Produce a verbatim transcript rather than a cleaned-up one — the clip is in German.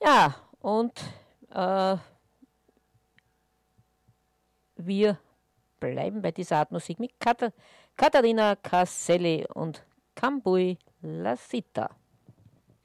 Ja, und äh, wir bleiben bei dieser Art Musik mit Katharina Casselli und Cambui La Sita.